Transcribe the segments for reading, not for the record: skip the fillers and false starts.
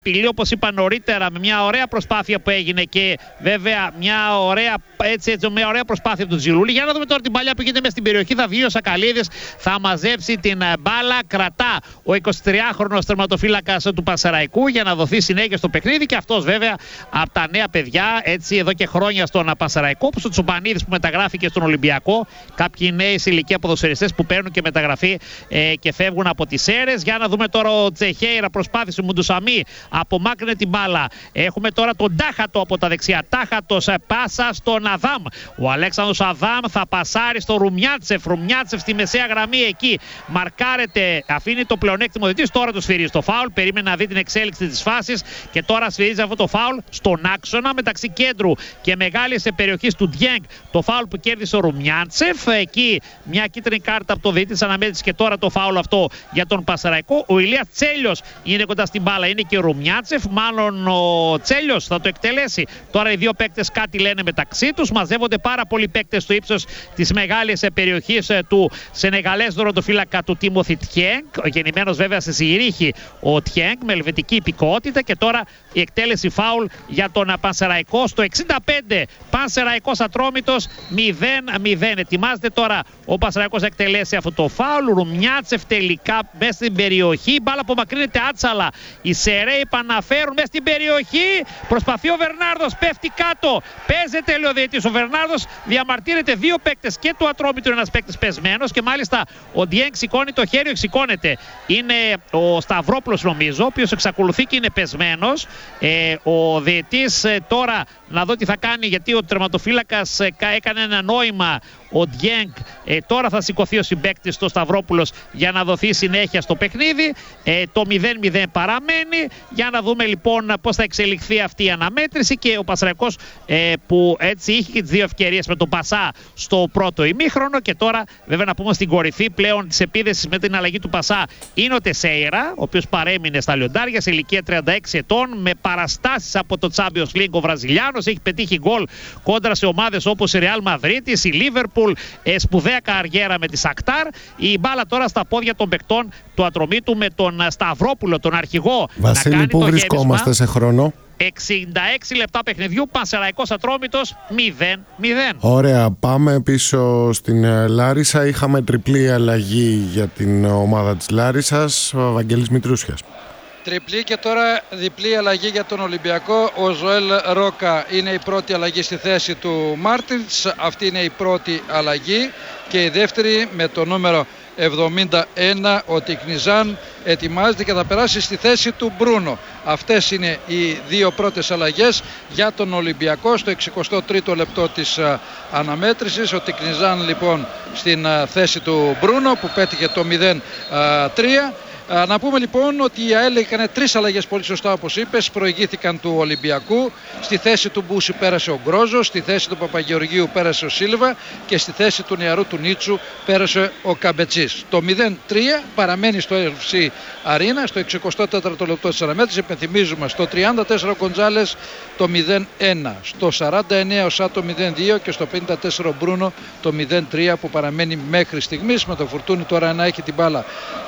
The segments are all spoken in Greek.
Πηλή, όπως είπα νωρίτερα, με μια ωραία προσπάθεια που έγινε και βέβαια μια ωραία προσπάθεια του Τζιλούλη. Για να δούμε τώρα την παλιά που γίνεται μέσα στην περιοχή. Θα βγει ο Σακαλίδης, θα μαζέψει την μπάλα. Κρατά ο 23χρονος τερματοφύλακας του Πασεραϊκού για να δοθεί συνέχεια στο παιχνίδι. Και αυτός βέβαια από τα νέα παιδιά, έτσι εδώ και χρόνια στον Πασεραϊκό, όπως ο Τσουπανίδης που μεταγράφηκε στον Ολυμπιακό. Κάποιοι νέοι σε ηλικία ποδοσφαιριστές που παίρνουν και μεταγραφή και φεύγουν από τις αίρες. Για να δούμε τώρα ο Τσεχέιρα, προσπάθησε Μουντουσαμί. Απομάκρυνε την μπάλα. Έχουμε τώρα τον Τάχατο από τα δεξιά. Τάχατος πάσα στον Αδάμ. Ο Αλέξανδρος Αδάμ θα πασάρει στο Ρουμιάτσεφ. Ρουμιάτσεφ στη μεσαία γραμμή εκεί. Μαρκάρεται. Αφήνει το πλεονέκτημο διτής. Τώρα το σφυρίζει το φάουλ. Περίμενε να δει την εξέλιξη της φάσης. Και τώρα σφυρίζει αυτό το φάουλ στον άξονα μεταξύ κέντρου και μεγάλης περιοχής του Ντιέγκ. Το φάουλ που κέρδισε ο Ρουμιάτσεφ. Εκεί μια κίτρινη κάρτα από το διαιτητή της αναμέτρησης. Και τώρα το φάουλ αυτό για τον Πασεραϊκό. Ο Ηλίας Τσέλιος είναι κοντά στην μπάλα. Είναι και ο Ρουμιάτσεφ, μάλλον ο Τσέλιος θα το εκτελέσει. Τώρα οι δύο παίκτες κάτι λένε μεταξύ τους. Μαζεύονται πάρα πολλοί παίκτες στο ύψος της μεγάλης περιοχής του Σενεγαλές δωροτοφύλακα του Τίμωθη Τιέγκ. Γεννημένος βέβαια στη Ζηρίχη ο Τιέγκ με ελβετική υπηκότητα. Και τώρα η εκτέλεση φάουλ για τον Πανσεραϊκό στο 65. Πανσεραϊκός Ατρόμητος 0-0. Ετοιμάζεται τώρα ο Πανσεραϊκός να εκτελέσει αυτό το φάουλ. Ρουμιάτσεφ τελικά μέσα στην περιοχή. Μπάλα απομακρύνεται άτσαλα. Οι Σεραίοι επαναφέρουν μέσα στην περιοχή. Προσπαθεί ο Βερνάρδος, πέφτει κάτω. Παίζεται, λέει ο διαιτητής. Ο Βερνάρδος διαμαρτύρεται, δύο παίκτες και του Ατρόμητου ένας παίκτης πεσμένος. Και μάλιστα ο Ντιέγκ σηκώνει το χέρι, σηκώνεται. Είναι ο Σταυρόπουλος νομίζω, ο οποίος εξακολουθεί και είναι πεσμένος. Ο διαιτητής τώρα να δω τι θα κάνει, γιατί ο τερματοφύλακας έκανε ένα νόημα. Ο Ντιέγκ τώρα θα σηκωθεί ο συμπαίκτης στο Σταυρόπουλος για να δοθεί συνέχεια στο παιχνίδι. Το 0-0 παραμένει. Για να δούμε λοιπόν πώς θα εξελιχθεί αυτή η αναμέτρηση. Και ο Πασεραϊκός που έτσι είχε και τις δύο ευκαιρίες με τον Πασά στο πρώτο ημίχρονο. Και τώρα βέβαια να πούμε στην κορυφή πλέον της επίδεσης με την αλλαγή του Πασά είναι ο Τεσέιρα, ο οποίος παρέμεινε στα λιοντάρια σε ηλικία 36 ετών με παραστάσεις από το Champions League. Ο Βραζιλιάνος έχει πετύχει γκολ κόντρα σε ομάδες όπως η Real Madrid, η Liverpool. Σπουδαία καριέρα με τη Σακτάρ. Η μπάλα τώρα στα πόδια των παικτών του Ατρομήτου με τον Σταυρόπουλο, τον αρχηγό. Βασίλη, πού βρισκόμαστε σε χρόνο? 66 λεπτά παιχνιδιού. Πανσεραϊκός Ατρόμητος 0-0. Ωραία, πάμε πίσω στην Λάρισα. Είχαμε τριπλή αλλαγή για την ομάδα της Λάρισσας. Ο Βαγγέλης Μητρούσιας. Τριπλή και τώρα διπλή αλλαγή για τον Ολυμπιακό. Ο Ζωέλ Ρόκα είναι η πρώτη αλλαγή στη θέση του Μάρτινς. Αυτή είναι η πρώτη αλλαγή. Και η δεύτερη με το νούμερο 71 ο Τικνιζάν ετοιμάζεται και θα περάσει στη θέση του Μπρούνο. Αυτές είναι οι δύο πρώτες αλλαγές για τον Ολυμπιακό στο 63ο λεπτό της αναμέτρησης. Ο Τικνιζάν λοιπόν στην θέση του Μπρούνο που πέτυχε το 0-3. Να πούμε λοιπόν ότι η ΑΕΛ έκανε τρεις αλλαγές πολύ σωστά όπως είπες. Προηγήθηκαν του Ολυμπιακού. Στη θέση του Μπούση πέρασε ο Γκρόζος, στη θέση του Παπαγεωργίου πέρασε ο Σίλβα και στη θέση του νεαρού του Νίτσου πέρασε ο Καμπετσής. Το 0-3 παραμένει στο FC Αρίνα στο 64ο λεπτό της αναμέτρησης. Επενθυμίζουμε στο 34 ο Γκοντζάλες το 0-1, στο 49 ο Σάτο 0-2 και στο 54 ο Μπρούνο το 0-3 που παραμένει μέχρι στιγμής, με το Φουρτούνι τώρα να έχει την μπάλα.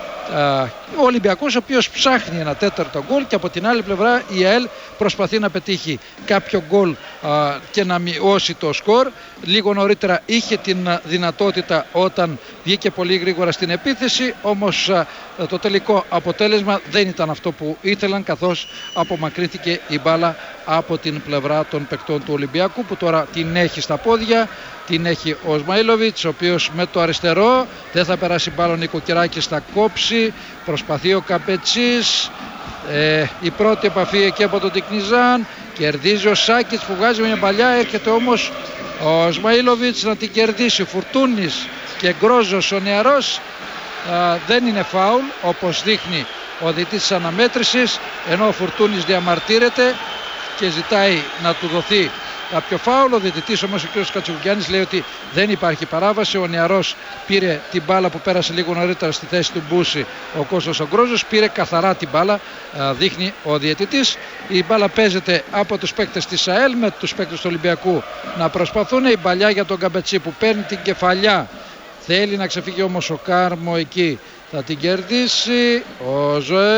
Ο Ολυμπιακός ο οποίος ψάχνει ένα τέταρτο γκολ και από την άλλη πλευρά η ΑΕΛ προσπαθεί να πετύχει κάποιο γκολ και να μειώσει το σκορ. Λίγο νωρίτερα είχε την δυνατότητα όταν βγήκε πολύ γρήγορα στην επίθεση, όμως το τελικό αποτέλεσμα δεν ήταν αυτό που ήθελαν, καθώς απομακρύνθηκε η μπάλα από την πλευρά των παικτών του Ολυμπιακού που τώρα την έχει στα πόδια. Την έχει ο Σμαΐλοβιτς, ο οποίος με το αριστερό δεν θα περάσει μπάλα. Ο Νικοκυράκης θα κόψει, προσπαθεί ο Καπετσής, η πρώτη επαφή εκεί από τον Τικνιζάν, κερδίζει ο Σάκης που βγάζει μια παλιά, έρχεται όμως ο Σμαΐλοβιτς να την κερδίσει. Φουρτούνης και Γκρόζος ο νεαρός, δεν είναι φάουλ όπως δείχνει ο διαιτητής της αναμέτρησης, ενώ ο Φουρτούνης διαμαρτύρεται και ζητάει να του δοθεί κάποιο φάουλ. Ο διαιτητής όμως ο κ. Κατσουγκιάννης λέει ότι δεν υπάρχει παράβαση. Ο νεαρός πήρε την μπάλα που πέρασε λίγο νωρίτερα στη θέση του Μπούση ο Κώστας ο Γκρόζος, πήρε καθαρά την μπάλα, δείχνει ο διαιτητής. Η μπάλα παίζεται από τους παίκτες της ΑΕΛ με τους παίκτες του Ολυμπιακού να προσπαθούν. Η παλιά για τον Καμπετσί που παίρνει την κεφαλιά, θέλει να ξεφύγει όμως ο Κάρμο εκεί, θα την κερδίσει ο Ζωέλ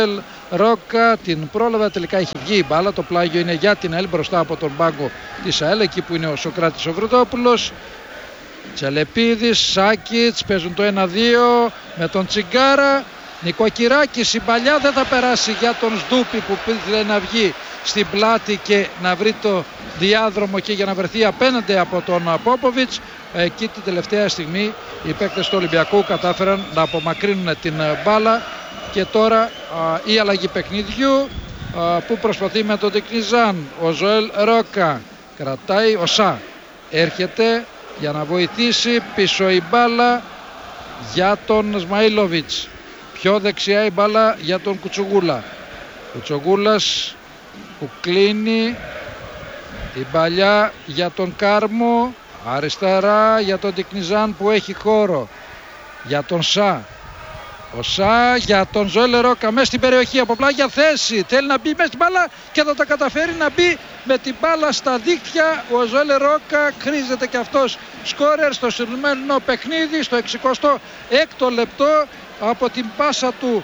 Ρόκα την πρόλαβε, τελικά έχει βγει η μπάλα. Το πλάγιο είναι για την ΑΕΛ μπροστά από τον πάγκο της ΑΕΛ, εκεί που είναι ο Σοκράτης ο Βρετόπουλος. Τσελεπίδης, Σάκιτς παίζουν το 1-2 με τον Τσιγκάρα. Νικοκυράκης, η παλιά δεν θα περάσει για τον Σδούπι που πήρε να βγει στην πλάτη και να βρει το διάδρομο και για να βρεθεί απέναντι από τον Πόποβιτς. Εκεί την τελευταία στιγμή οι παίκτες του Ολυμπιακού κατάφεραν να απομακρύνουν την μπάλα. Και τώρα η αλλαγή παιχνιδιού που προσπαθεί με τον Τικνιζάν. Ο Ζωέλ Ρόκα κρατάει, ο Σα έρχεται για να βοηθήσει, πίσω η μπάλα για τον Σμαΐλοβιτς. Πιο δεξιά η μπάλα για τον Κουτσουγούλα. Κουτσουγούλας που κλείνει, η παλιά για τον Κάρμο, αριστερά για τον Τικνιζάν που έχει χώρο, για τον Σα. Ο Σα για τον Ζωέλ Ρόκα μέσα στην περιοχή, από πλάγια θέση, θέλει να μπει μέσα στην μπάλα και θα τα καταφέρει να μπει με την μπάλα στα δίκτυα. Ο Ζωέλ Ρόκα χρήζεται και αυτός σκόρερ στο συνομμένο παιχνίδι στο 66ο λεπτό από την πάσα του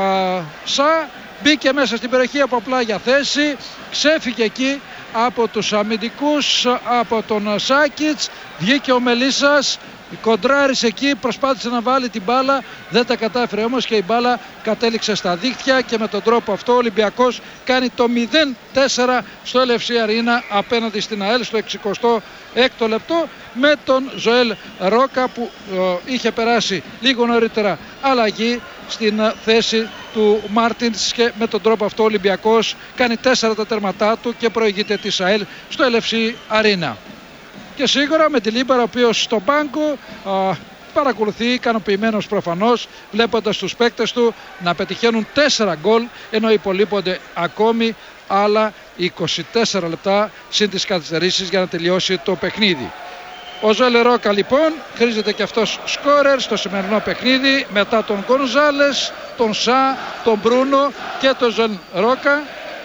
Σα. Μπήκε μέσα στην περιοχή από πλάγια θέση, ξέφυγε εκεί από τους αμυντικούς, από τον Σάκιτς, βγήκε ο Μελίσας, κοντράρισε εκεί, προσπάθησε να βάλει την μπάλα, δεν τα κατάφερε όμως και η μπάλα κατέληξε στα δίχτυα και με τον τρόπο αυτό ο Ολυμπιακός κάνει το 0-4 στο LFC Arena απέναντι στην ΑΕΛ στο 66ο λεπτό με τον Ζωέλ Ρόκα που είχε περάσει λίγο νωρίτερα αλλαγή στην θέση του Μάρτινς και με τον τρόπο αυτό ο Ολυμπιακός κάνει 4 τα τέρματά του και προηγείται της ΑΕΛ στο LFC Arena. Και σίγουρα με τη Λίμπαρα ο οποίος στον πάγκο παρακολουθεί ικανοποιημένος προφανώς, βλέποντας τους παίκτες του να πετυχαίνουν 4 γκολ ενώ υπολείπονται ακόμη άλλα 24 λεπτά συν τις καθυστερήσεις για να τελειώσει το παιχνίδι. Ο Ζωέλ Ρόκα λοιπόν χρήζεται και αυτός σκόρερ στο σημερινό παιχνίδι μετά τον Γκονζάλες, τον Σα, τον Μπρούνο και τον Ζωέλ Ρόκα.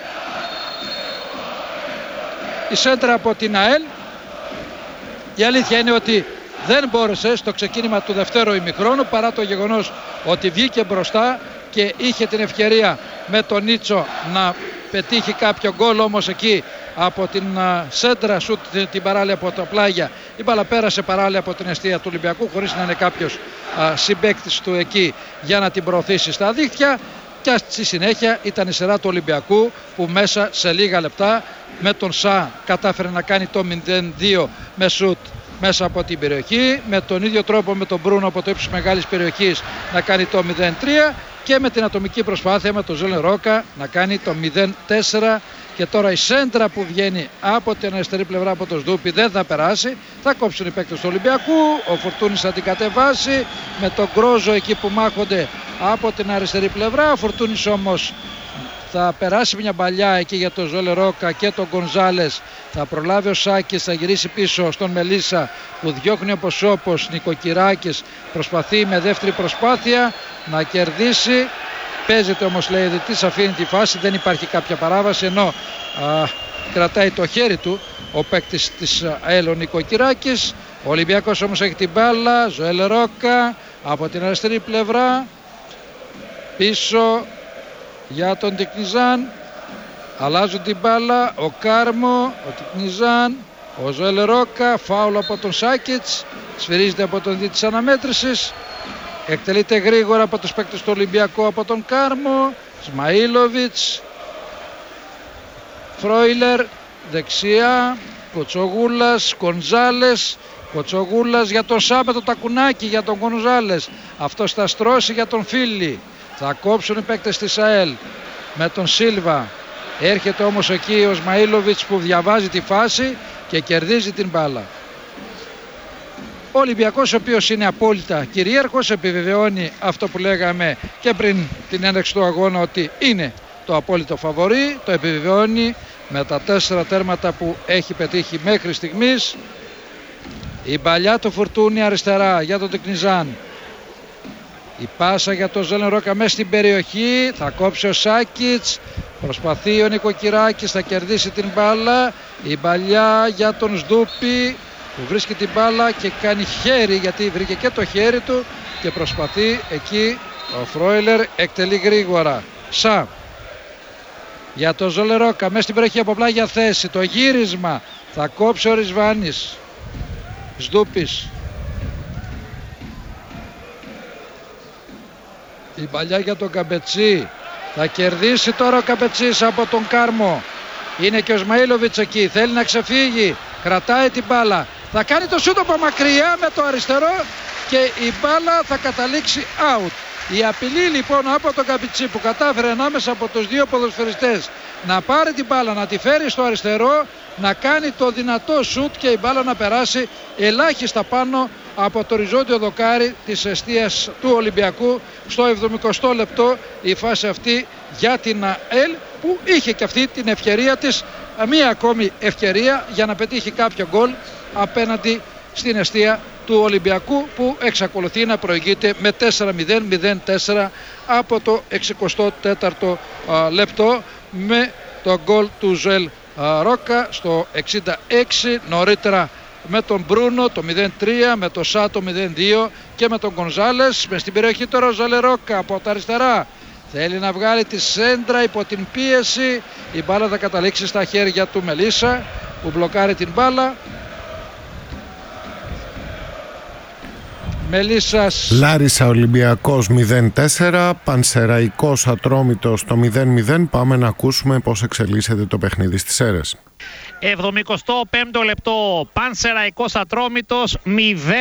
Η σέντρα από την ΑΕΛ. Η αλήθεια είναι ότι δεν μπόρεσε στο ξεκίνημα του δευτέρου ημιχρόνου παρά το γεγονός ότι βγήκε μπροστά και είχε την ευκαιρία με τον Νίτσο να πετύχει κάποιο γκολ, όμως εκεί από την σέντρα σουτ την παράλια από τα πλάγια η μπάλα πέρασε παράλια από την εστία του Ολυμπιακού χωρίς να είναι κάποιος συμπαίκτης του εκεί για να την προωθήσει στα δίχτυα. Και στη συνέχεια ήταν η σειρά του Ολυμπιακού που μέσα σε λίγα λεπτά με τον Σα κατάφερε να κάνει το 0-2 με σουτ μέσα από την περιοχή, με τον ίδιο τρόπο με τον Μπρούνο από το ύψος μεγάλης περιοχής να κάνει το 0-3 και με την ατομική προσπάθεια με τον Ζωέλ Ρόκα να κάνει το 0-4. Και τώρα η σέντρα που βγαίνει από την αριστερή πλευρά από το Σδούπι δεν θα περάσει, θα κόψουν οι παίκτες του Ολυμπιακού, ο Φορτούνης θα την κατεβάσει με τον Γκρόζο εκεί που μάχονται από την αριστερή πλευρά. Ο Φορτούνης όμως θα περάσει μια παλιά εκεί για τον Ζωέλ Ρόκα και τον Γκονζάλες, θα προλάβει ο Σάκης, θα γυρίσει πίσω στον Μελίσσα που διώχνει όπως όπως. Νικοκυράκης προσπαθεί με δεύτερη προσπάθεια να κερδίσει. Παίζεται όμως, λέει, διαιτητής, αφήνει τη φάση, δεν υπάρχει κάποια παράβαση ενώ κρατάει το χέρι του ο παίκτης της ΑΕΛ ο Νικοκυράκης. Ο Ολυμπιακός όμως έχει την μπάλα, Ζωέλ Ρόκα από την αριστερή πλευρά, πίσω για τον Τικνιζάν, αλλάζουν την μπάλα, ο Κάρμο, ο Τικνιζάν, ο Ζωέλ Ρόκα, φάουλ από τον Σάκιτς, σφυρίζεται από τον δι της αναμέτρησης. Εκτελείται γρήγορα από τους παίκτες του Ολυμπιακού από τον Κάρμο, Σμαΐλοβιτς, Φρόιλερ δεξιά, Κοτσογούλας, Γκονζάλες, Κοτσογούλας για τον Σα με το τακουνάκι για τον Γκονζάλες, αυτός θα στρώσει για τον Φίλι, θα κόψουν οι παίκτες της ΑΕΛ με τον Σίλβα. Έρχεται όμως εκεί ο Σμαΐλοβιτς που διαβάζει τη φάση και κερδίζει την μπάλα. Ο Ολυμπιακός, ο οποίος είναι απόλυτα κυρίαρχος, επιβεβαιώνει αυτό που λέγαμε και πριν την έναρξη του αγώνα ότι είναι το απόλυτο φαβορί, το επιβεβαιώνει με τα 4 τέρματα που έχει πετύχει μέχρι στιγμής. Η παλιά του Φορτούνη αριστερά για τον Τικνιζάν, η πάσα για τον Ζωέλ Ρόκα μέσα στην περιοχή, θα κόψει ο Σάκιτς, προσπαθεί ο Νικοκυράκης, θα κερδίσει την μπάλα, η παλιά για τον Σδούπι που βρίσκει την μπάλα και κάνει χέρι, γιατί βρήκε και το χέρι του και προσπαθεί εκεί ο Φρόιλερ, εκτελεί γρήγορα. Σα για το Ζωέλ Ρόκα. Μέσα στην περιοχή από πλάγια θέση. Το γύρισμα θα κόψει ο Ρισβάνης. Σδούπης. Η παλιά για τον Καμπετσί. Θα κερδίσει τώρα ο Καμπετσής από τον Κάρμο. Είναι και ο Σμαήλοβιτς εκεί. Θέλει να ξεφύγει. Κρατάει την μπάλα. Θα κάνει το σούτ από μακριά με το αριστερό και η μπάλα θα καταλήξει out. Η απειλή λοιπόν από τον Καμπετσί που κατάφερε ανάμεσα από τους δύο ποδοσφαιριστές να πάρει την μπάλα, να τη φέρει στο αριστερό, να κάνει το δυνατό σούτ και η μπάλα να περάσει ελάχιστα πάνω από το οριζόντιο δοκάρι της εστίας του Ολυμπιακού στο 70ο λεπτό. Η φάση αυτή για την ΑΕΛ που είχε και αυτή την ευκαιρία της, μία ακόμη ευκαιρία για να πετύχει κάποιο γκολ απέναντι στην εστία του Ολυμπιακού που εξακολουθεί να προηγείται με 4-0 από το 64ο λεπτό με το γκολ του Ζωέλ Ρόκα στο 66, νωρίτερα με τον Μπρούνο το 0-3, με τον Σάτο 0-2 και με τον Γκονζάλες. Μες στην περιοχή τώρα ο Ζωέλ Ρόκα από τα αριστερά θέλει να βγάλει τη σέντρα υπό την πίεση. Η μπάλα θα καταλήξει στα χέρια του Μελίσσα που μπλοκάρει την μπάλα. Μελισσάς. Λάρισα Ολυμπιακός 0-4, Πανσεραϊκός Ατρόμητος το 0-0. Πάμε να ακούσουμε πώς εξελίσσεται το παιχνίδι στις Σέρρες. 75ο λεπτό, Πανσεραϊκός Ατρόμητος 0-0.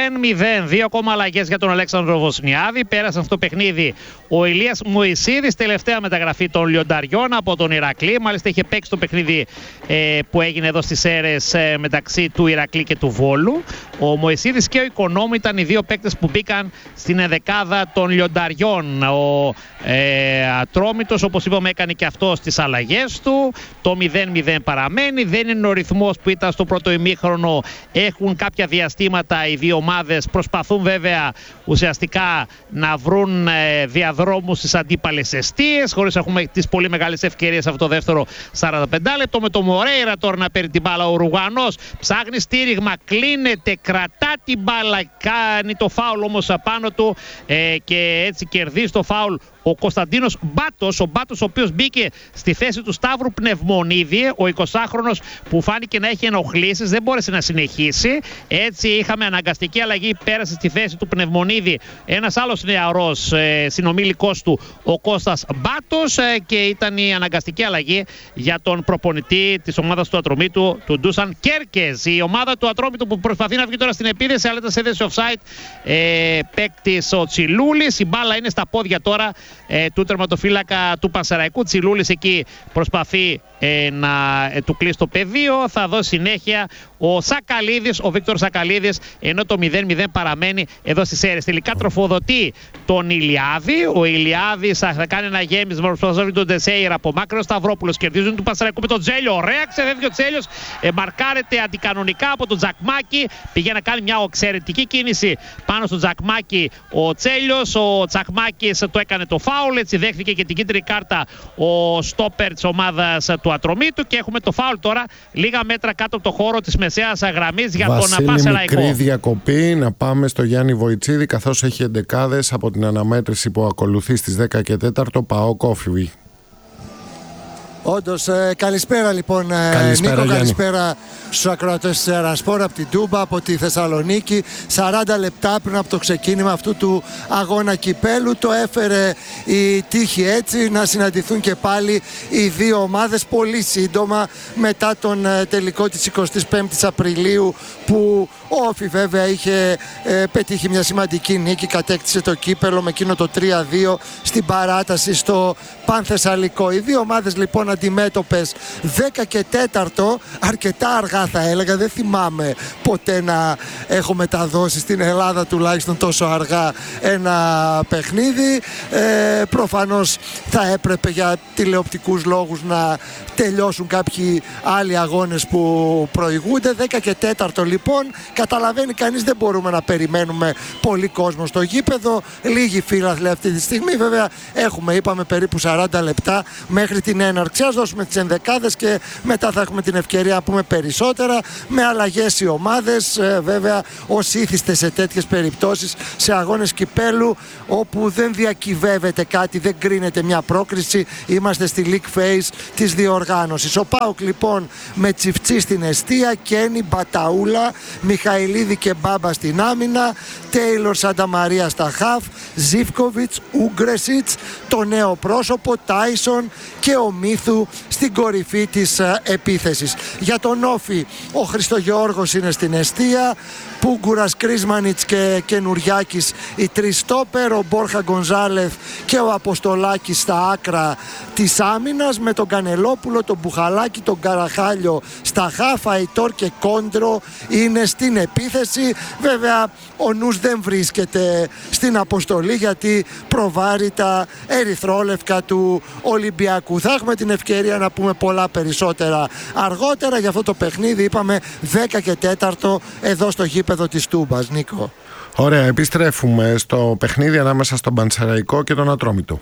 Δύο ακόμα αλλαγές για τον Αλέξανδρο Βοσνιάδη. Πέρασαν αυτό το παιχνίδι ο Ηλίας Μωυσίδης, τελευταία μεταγραφή των Λιονταριών από τον Ηρακλή. Μάλιστα είχε παίξει το παιχνίδι που έγινε εδώ στις Σέρρες μεταξύ του Ηρακλή και του Βόλου. Ο Μωυσίδης και ο Οικονόμου ήταν οι δύο παίκτες που μπήκαν στην ενδεκάδα των Λιονταριών. Ο Ατρόμητος, όπως είπαμε, έκανε και αυτό στις αλλαγές του. Το 0-0 παραμένει. Δεν είναι ο ρυθμός που ήταν στο πρώτο ημίχρονο. Έχουν κάποια διαστήματα οι δύο ομάδες. Προσπαθούν βέβαια ουσιαστικά να βρουν διαδρόμους στις αντίπαλες εστίες, χωρίς να έχουμε τις πολύ μεγάλες ευκαιρίες αυτό το δεύτερο 45 λεπτό. Με το Μορέιρα τώρα να παίρνει την μπάλα. Ο Ρουγανός ψάχνει στήριγμα, κλείνεται, κρατά την μπάλα, κάνει το φάουλ όμως απάνω του και έτσι κερδίζει το φάουλ ο Κωνσταντίνος Μπάτος, ο οποίος μπήκε στη θέση του Σταύρου Πνευμονίδη, ο 20χρονος που φάνηκε να έχει ενοχλήσεις, δεν μπόρεσε να συνεχίσει. Έτσι είχαμε αναγκαστική αλλαγή, πέρασε στη θέση του Πνευμονίδη ένας άλλος νεαρός συνομήλικός του, ο Κώστας Μπάτος, και ήταν η αναγκαστική αλλαγή για τον προπονητή της ομάδας του Ατρομήτου, του Ντούσαν Κέρκες. Η ομάδα του Ατρόμητου που προσπαθεί να βγει τώρα στην επίδεση, αλλά ήταν σε θέση offside παίκτης ο Τσιλούλης. Η μπάλα είναι στα πόδια τώρα του τερματοφύλακα του Πανσεραϊκού. Τσιλούλης εκεί προσπαθεί να του κλείσει το πεδίο. Θα δώσει συνέχεια ο Σακαλίδης, ο Βίκτορ Σακαλίδης, ενώ το 0-0 παραμένει εδώ στις Σέρρες. Τελικά τροφοδοτεί τον Ηλιάδη. Ο Ηλιάδης θα κάνει ένα γέμισμα, προσπαθώντας τον Ντεσέιρα από μάκρυνο. Σταυρόπουλος κερδίζουν του Πανσεραϊκού με τον Τζέλιο. Ωραία, ξεδεύει ο Τζέλιος. Μαρκάρεται αντικανονικά από τον Τζακμάκη. Πηγαίνει να κάνει μια εξαιρετική κίνηση πάνω στον Τζακμάκη ο Τζέλιος. Ο Τζακμάκης το έκανε το φάουλ. Έτσι δέχθηκε και την κίτρινη κάρτα ο στόπερ της ομάδας του Ατρομήτου και έχουμε το φάουλ τώρα λίγα μέτρα κάτω από το χώρο της μεσαίας γραμμής για τον Πανσεραϊκό. Μικρή διακοπή, να πάμε στο Γιάννη Βοητσίδη, καθώς έχει εντεκάδες από την αναμέτρηση που ακολουθεί στις 10 και 4 ΠΑΟΚ Όφηβη. Όντως, καλησπέρα λοιπόν Νίκο, καλησπέρα στους ακροατές της Ερασπορ από την Τούμπα, από τη Θεσσαλονίκη. 40 λεπτά πριν από το ξεκίνημα αυτού του αγώνα κυπέλου το έφερε η τύχη έτσι να συναντηθούν και πάλι οι δύο ομάδες πολύ σύντομα μετά τον τελικό της 25ης Απριλίου, που ο Όφη βέβαια είχε πετύχει μια σημαντική νίκη, κατέκτησε το κύπελο με εκείνο το 3-2 στην παράταση στο Πανθεσσαλικό. Οι δύο ομάδες λοιπόν αντιμέτωπες 10 και 4, αρκετά αργά θα έλεγα, δεν θυμάμαι ποτέ να έχω μεταδώσει στην Ελλάδα τουλάχιστον τόσο αργά ένα παιχνίδι. Προφανώς θα έπρεπε για τηλεοπτικούς λόγους να τελειώσουν κάποιοι άλλοι αγώνες που προηγούνται. 10 και 4 λοιπόν, καταλαβαίνει κανείς, δεν μπορούμε να περιμένουμε πολύ κόσμο στο γήπεδο, λίγοι φίλαθλοι αυτή τη στιγμή. Βέβαια έχουμε, είπαμε, περίπου 40 λεπτά μέχρι την έναρξη. έτσι. Ας δώσουμε τις ενδεκάδες και μετά θα έχουμε την ευκαιρία να πούμε περισσότερα, με αλλαγές οι ομάδες, βέβαια ως ήθιστε σε τέτοιες περιπτώσεις, σε αγώνες κυπέλου όπου δεν διακυβεύεται κάτι, δεν κρίνεται μια πρόκριση, είμαστε στη league phase της διοργάνωσης. Ο ΠΑΟΚ λοιπόν με Τσιφτσί στην εστία, Κένι, Μπαταούλα, Μιχαηλίδη και Μπάμπα στην άμυνα, Τέιλορ Σανταμαρία στα χαφ, Ζίβκοβιτς, Ούγκρεσιτς, το νέο πρόσωπο Τάισον και ο Μίθου στην κορυφή της επίθεσης. Για τον Όφη ο Χριστογεώργος είναι στην εστία, Πούγκουρας, Κρίσμανιτς και Κενουριάκης οι τρεις στόπερ, ο Μπόρχα Γκονζάλεφ και ο Αποστολάκης στα άκρα της άμυνας, με τον Κανελόπουλο, τον Μπουχαλάκη, τον Καραχάλιο στα χάφα, Αϊτόρ και Κόντρο είναι στην επίθεση. Βέβαια ο νους δεν βρίσκεται στην αποστολή γιατί προβάρει τα ερυθρόλευκα του Ολυμπιακού. Θα έχουμε την ευκαιρία να πούμε πολλά περισσότερα αργότερα για αυτό το παιχνίδι. Είπαμε 10 και 4 εδώ στο γήπεδο της Τούμπας. Νίκο. Ωραία, επιστρέφουμε στο παιχνίδι ανάμεσα στον Πανσεραϊκό και τον Ατρόμητο.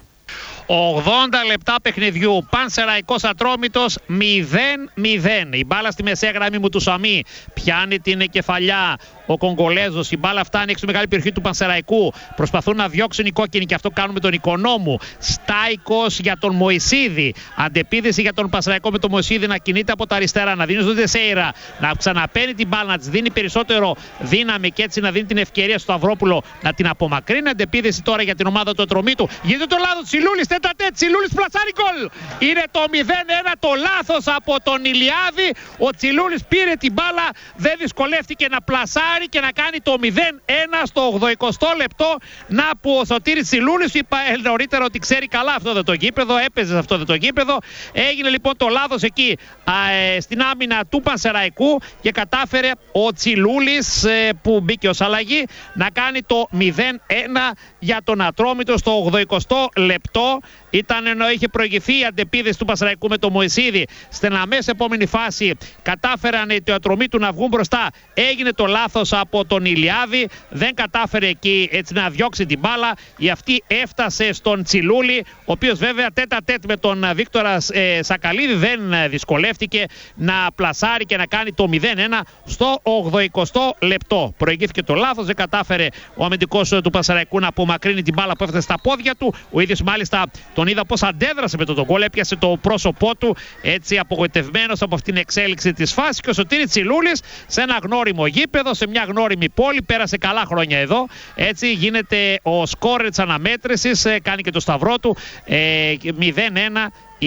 80 λεπτά παιχνιδιού. Πανσεραϊκός Ατρόμητος 0-0. Η μπάλα στη μεσαία γραμμή μου του Σαμί πιάνει την κεφαλιά. Ο Κογκολέζος, η μπάλα φτάνει έξω μεγάλη περιοχή του Πανσεραϊκού. Προσπαθούν να διώξουν οι κόκκινοι και αυτό κάνουν με τον Οικονόμου. Στάικος για τον Μωυσίδη. Αντεπίδεση για τον Πανσεραϊκό με τον Μωυσίδη να κινείται από τα αριστερά. Να δίνει στον Τεσέιρα να ξαναπαίνει την μπάλα, να της δίνει περισσότερο δύναμη και έτσι να δίνει την ευκαιρία στο Σταυρόπουλο να την απομακρύνει. Αντεπίδεση τώρα για την ομάδα του Ατρομήτου. Γίνεται το λάθος. Τσιλούλης, τέτα-τέτ. Τσιλούλης πλασάρει γκολ. Είναι το 0-1 το λάθος από τον Ηλιάδη. Ο Τσιλούλης πήρε την μπάλα, δεν δυσκολεύτηκε να πλασάρει και να κάνει το 0-1 στο 80 λεπτό. Να που ο Σωτήρης Τσιλούλης, είπα νωρίτερα ότι ξέρει καλά αυτό το γήπεδο, έπαιζε σε αυτό το γήπεδο. Έγινε λοιπόν το λάθος εκεί στην άμυνα του Πανσεραϊκού και κατάφερε ο Τσιλούλης που μπήκε ως αλλαγή να κάνει το 0-1 για τον Ατρόμητο στο 80 λεπτό. Ήταν ενώ είχε προηγηθεί η αντεπίδεση του Πανσεραϊκού με τον Μωυσίδη. Στην αμέσως επόμενη φάση κατάφεραν οι Ατρομήτου να βγουν μπροστά. Έγινε το λάθος από τον Ηλιάδη. Δεν κατάφερε εκεί έτσι να διώξει την μπάλα. Η αυτή έφτασε στον Τσιλούλη, ο οποίος βέβαια τέτα-τέτ με τον Βίκτορα Σακαλίδη δεν δυσκολεύτηκε να πλασάρει και να κάνει το 0-1 στο 80 λεπτό. Προηγήθηκε το λάθος, δεν κατάφερε ο αμυντικός του Πανσεραϊκού να απομακρύνει την μπάλα που έφτασε στα πόδια του. Ο ίδιος μάλιστα τον είδα πώς αντέδρασε με τον γκολ, έπιασε το πρόσωπό του έτσι απογοητευμένος από αυτήν την εξέλιξη της φάσης. Και ο Σωτήρης Τσιλούλης σε ένα γνώριμο γήπεδο, σε μια γνώριμη πόλη, πέρασε καλά χρόνια εδώ. Έτσι γίνεται ο σκόρερ της αναμέτρησης, κάνει και το σταυρό του 0-1.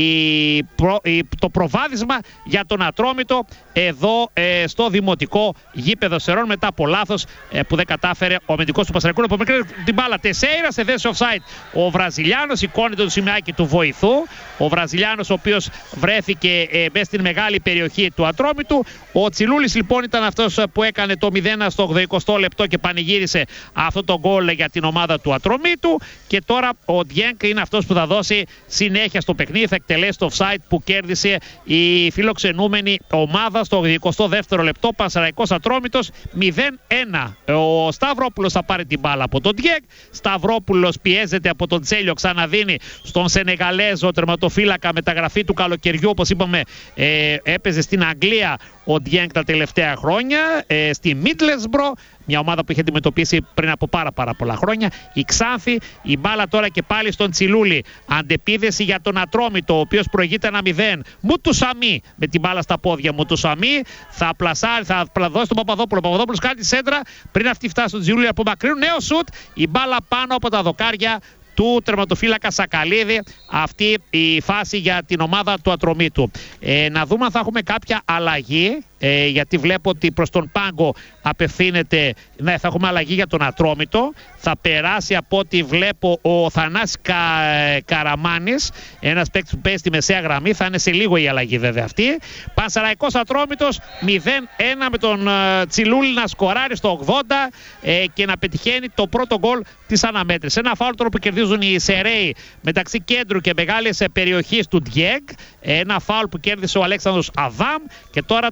Το προβάδισμα για τον Ατρόμητο εδώ στο δημοτικό γήπεδο Σερών μετά από λάθος που δεν κατάφερε ο αμυντικός του Πανσεραϊκού να απομακρύνει την μπάλα. Τεσέιρα σε θέση offside. Ο Βραζιλιάνος σηκώνει το σημαίακι του βοηθού. Ο Βραζιλιάνος ο οποίος βρέθηκε μέσα στην μεγάλη περιοχή του Ατρόμητου. Ο Τσιλούλης λοιπόν ήταν αυτός που έκανε το 0 στο 80 λεπτό και πανηγύρισε αυτό το γκολ για την ομάδα του Ατρομήτου. Και τώρα ο Ντιέγκ είναι αυτός που θα δώσει συνέχεια στο παιχνίδι. Θα εκτελέσει το offside που κέρδισε η φιλοξενούμενη ομάδα στο 82ο λεπτό. Πανσεραϊκός Ατρόμητος 0-1. Ο Σταυρόπουλος θα πάρει την μπάλα από τον Ντιέγκ. Σταυρόπουλος πιέζεται από τον Τσέλιο, ξαναδίνει στον Σενεγαλέζο τερματοφύλακα μεταγραφή του καλοκαιριού. Όπως είπαμε έπαιζε στην Αγγλία ο Ντιέγκ τα τελευταία χρόνια, στη Μίτλεσμπρο, μια ομάδα που είχε αντιμετωπίσει πριν από πάρα πολλά χρόνια. Η Ξάνθη, η μπάλα τώρα και πάλι στον Τσιλούλη. Αντεπίδεση για τον Ατρόμητο, ο οποίος προηγείται 1-0. Μουτουσαμί με την μπάλα στα πόδια. Μουτουσαμί θα πλασάρει, θα δώσει τον Παπαδόπουλο. Ο Παπαδόπουλος κάνει τη σέντρα. Πριν αυτή φτάσει στον Τσιλούλη από μακρύνου. Νέο σουτ. Η μπάλα πάνω από τα δοκάρια του τερματοφύλακα Σακαλίδη. Αυτή η φάση για την ομάδα του Ατρομήτου. Να δούμε αν θα έχουμε κάποια αλλαγή. Γιατί βλέπω ότι προς τον πάγκο απευθύνεται. Ναι, θα έχουμε αλλαγή για τον Ατρόμητο. Θα περάσει από ό,τι βλέπω ο Θανάσης Καραμάνης, ένας παίκτης που παίζει στη μεσαία γραμμή. Θα είναι σε λίγο η αλλαγή βέβαια αυτή. Πανσεραϊκός Ατρόμητος 0-1 με τον Τσιλούλη να σκοράρει στο 80 και να πετυχαίνει το πρώτο γκολ της αναμέτρησης. Ένα φάουλ τώρα που κερδίζουν οι Σεραίοι μεταξύ κέντρου και μεγάλης περιοχής του Ντιέγκ. Ένα φάουλ που κέρδισε ο Αλέξανδρος Αβάμ και τώρα το φάουλ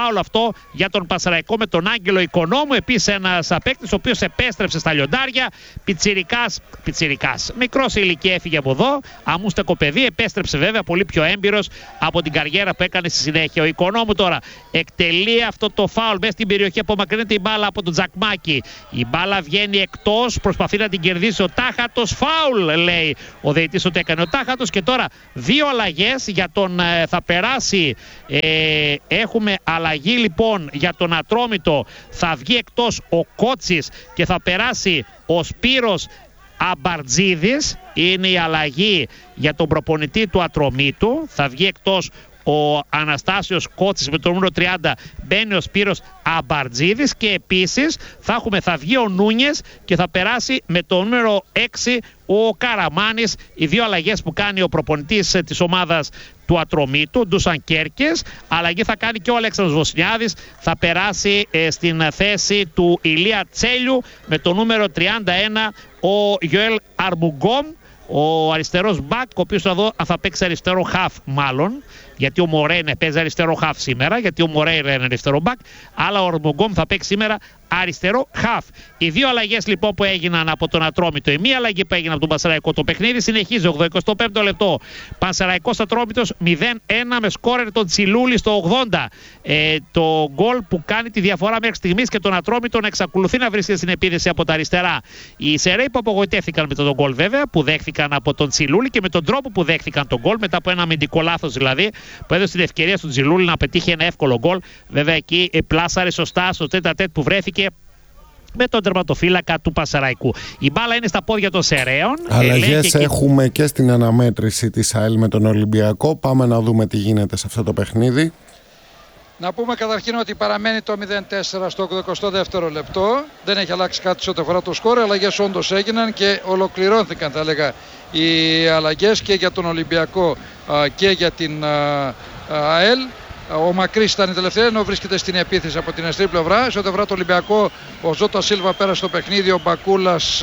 φάουλ αυτό για τον Πανσεραϊκό με τον Άγγελο Οικονόμου. Επίσης ένας παίκτης ο οποίος επέστρεψε στα λιοντάρια. Πιτσιρικάς. Μικρός σε ηλικία έφυγε από εδώ. Αμούστεκο παιδί. Επέστρεψε βέβαια πολύ πιο έμπειρος από την καριέρα που έκανε στη συνέχεια. Ο Οικονόμου τώρα εκτελεί αυτό το φάουλ μέσα στην περιοχή. Απομακρύνεται η μπάλα από τον Τζακμάκη. Η μπάλα βγαίνει εκτός. Προσπαθεί να την κερδίσει ο Τάχατος. Φάουλ λέει ο διαιτητής ότι έκανε ο Τάχατος. Και τώρα δύο αλλαγές για τον θα περάσει. Έχουμε αλλαγή λοιπόν για τον Ατρόμητο. Θα βγει εκτός ο Κότσης και θα περάσει ο Σπύρος Αμπαρτζίδης. Είναι η αλλαγή για τον προπονητή του Ατρομήτου. Θα βγει εκτός ο Αναστάσιος Κότσης με το νούμερο 30, μπαίνει ο Σπύρος Αμπαρτζίδης και επίσης θα βγει ο Νούνιες και θα περάσει με το νούμερο 6 ο Καραμάνης. Οι δύο αλλαγές που κάνει ο προπονητής της ομάδας του Ατρομήτου, Ντούσαν Κέρκες. Αλλαγή θα κάνει και ο Αλέξανδρος Βοσνιάδης. Θα περάσει στην θέση του Ηλία Τσέλιου με το νούμερο 31 ο Γιωέλ Αρμουγκόμ. Ο αριστερός μπακ, ο οποίος θα παίξει αριστερό χαφ μάλλον, γιατί ο Μορέιρε παίζει αριστερό χαφ σήμερα, γιατί ο Μορέιρε είναι αριστερό μπακ, αλλά ο Αρμουγκόμ θα παίξει σήμερα αριστερό χαφ. Οι δύο αλλαγές λοιπόν που έγιναν από τον Ατρόμητο, η μία αλλαγή που έγινε από τον Πανσεραϊκό, το παιχνίδι συνεχίζει 85ο λεπτό. Πανσεραϊκός Ατρόμητος 0-1 με σκόρερ τον Τσιλούλη στο 80. Το γκολ που κάνει τη διαφορά μέχρι στιγμής και τον Ατρόμητο να εξακολουθεί να βρίσκεται στην επίθεση από τα αριστερά. Οι Σεραίοι που απογοητεύτηκαν με τον γκολ βέβαια, που δέχθηκαν από τον Τσιλούλη και με τον τρόπο που δέχθηκαν τον γκολ, μετά από ένα αμυντικό λάθος δηλαδή, που έδωσε την ευκαιρία στον Τσιλούλη να πετύχει ένα εύκολο γκολ. Βέβαια εκεί πλάσαρε σωστά στο τέτα-τέτ που βρέθηκε με τον τερματοφύλακα του Πανσεραϊκού. Η μπάλα είναι στα πόδια των Σεραίων. Αλλαγές έχουμε και στην αναμέτρηση της ΑΕΛ με τον Ολυμπιακό. Πάμε να δούμε τι γίνεται σε αυτό το παιχνίδι. Να πούμε καταρχήν ότι παραμένει το 0-4 στο 82ο λεπτό. Δεν έχει αλλάξει κάτι σε ό,τι αφορά το σκόρ. Αλλαγές όντως έγιναν και ολοκληρώθηκαν, θα έλεγα, οι αλλαγές και για τον Ολυμπιακό και για την ΑΕΛ. Ο Μακρύς ήταν η τελευταία, ενώ βρίσκεται στην επίθεση από την αριστερή πλευρά. Σε ό,τι αφορά το Ολυμπιακό, ο Ζώτα Σίλβα πέρασε στο παιχνίδι, ο Μπακούλας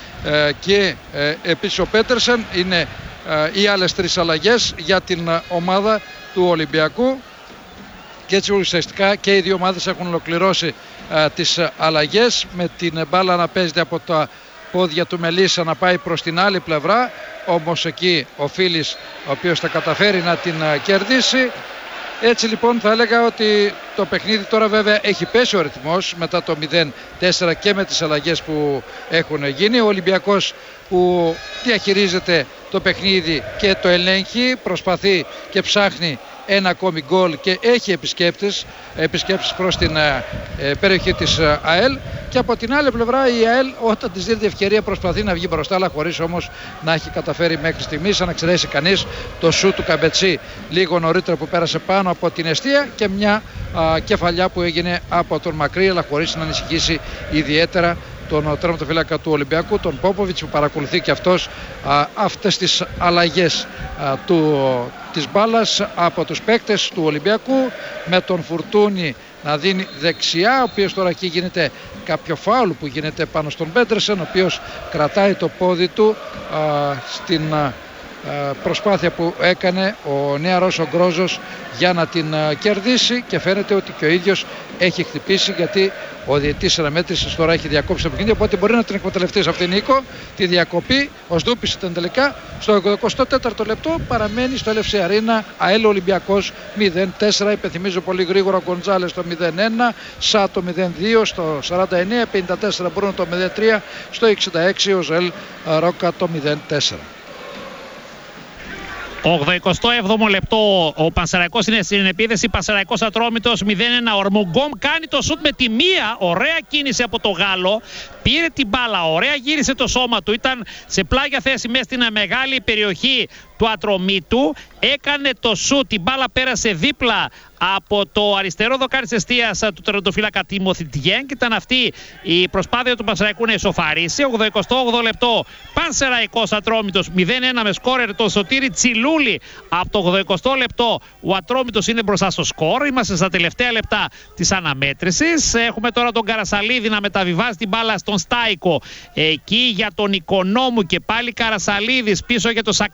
και επίσης ο Πέτερσεν. Είναι οι άλλες τρεις αλλαγές για την ομάδα του Ολυμπιακού. Και έτσι ουσιαστικά και οι δύο ομάδες έχουν ολοκληρώσει τις αλλαγές, με την μπάλα να παίζεται από τα πόδια του Μελίσσα να πάει προς την άλλη πλευρά. Όμως εκεί ο Φίλης, ο οποίος θα καταφέρει να την κερδίσει. Έτσι λοιπόν θα έλεγα ότι το παιχνίδι τώρα βέβαια έχει πέσει ο ρυθμός μετά το 0-4 και με τις αλλαγές που έχουν γίνει. Ο Ολυμπιακός που διαχειρίζεται το παιχνίδι και το ελέγχει, προσπαθεί και ψάχνει ένα ακόμη γκολ και έχει επισκέπτες προς την περιοχή της ΑΕΛ. Και από την άλλη πλευρά η ΑΕΛ, όταν της δίνει ευκαιρία, προσπαθεί να βγει μπροστά, αλλά χωρίς όμως να έχει καταφέρει μέχρι στιγμής, αν εξαιρέσει κανείς το σου του Καμπετσί λίγο νωρίτερα που πέρασε πάνω από την εστία και μια κεφαλιά που έγινε από τον Μακρύ, αλλά χωρίς να ανησυχήσει ιδιαίτερα τον τερματοφύλακα του Ολυμπιακού, τον Πόποβιτς, που παρακολουθεί και αυτός αυτές τις αλλαγές της μπάλας από τους παίκτες του Ολυμπιακού, με τον Φουρτούνη να δίνει δεξιά, ο οποίος τώρα εκεί γίνεται κάποιο φάουλ που γίνεται πάνω στον Πέτερσεν, ο οποίος κρατάει το πόδι του στην προσπάθεια που έκανε ο νεαρός ο Γκρόζος για να την κερδίσει, και φαίνεται ότι και ο ίδιος έχει χτυπήσει, γιατί ο διαιτητής αναμέτρησης τώρα έχει διακόψει το παιχνίδι, οπότε μπορεί να την εκμεταλλευτεί σε αυτήν, Νίκο, τη διακοπή. Ο Σδούπης ήταν τελικά στο 24ο λεπτό. Παραμένει στο LFC Arena ΑΕΛ Ολυμπιακός 0-4. Υπενθυμίζω πολύ γρήγορα, Γκοντζάλες το 0-1, Σα το 0-2 στο 49, 54 Μπρούνο το 0-3, στο 66 ο Ζωέλ Ρόκα το 0-4. 87ο λεπτό, ο Πανσεραϊκός είναι στην επίθεση. Πανσεραϊκός Ατρόμητος 0-1. Ο Αρμουγκόμ κάνει το σουτ με τη μία. Ωραία κίνηση από το Γάλλο. Πήρε την μπάλα, ωραία γύρισε το σώμα του. Ήταν σε πλάγια θέση μέσα στην μεγάλη περιοχή του Ατρομήτου. Έκανε το σουτ, η μπάλα πέρασε δίπλα από το αριστερό δοκάρι της εστίας του τερματοφύλακα Τίμωθη Τιέν, και ήταν αυτή η προσπάθεια του Πανσεραϊκού να ισοφαρίσει. 88ο λεπτό, Πανσεραϊκός Ατρόμητος 0-1 με σκόρερ τον Σωτήρη Τσιλούλη. Από το 80ο λεπτό ο Ατρόμητος είναι μπροστά στο σκορ. Είμαστε στα τελευταία λεπτά της αναμέτρησης. Έχουμε τώρα τον Καρασαλίδη να μεταβιβάζει την μπάλα στον Στάικο. Εκεί για τον Οικονόμου, και πάλι Καρασαλίδης πίσω για τον Σακαλίδη.